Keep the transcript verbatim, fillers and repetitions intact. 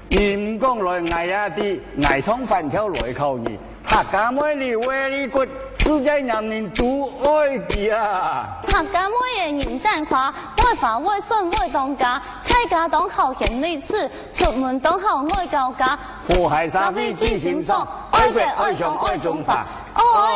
人讲来爱呀的，爱唱反跳来口语，客家妹你very good，世界人民都爱的啊！ 客家妹的人真夸，外发外顺外当家，菜家当好贤女子，出门当好爱教家， 福海沙飞记心上，爱国爱乡爱中华， 爱。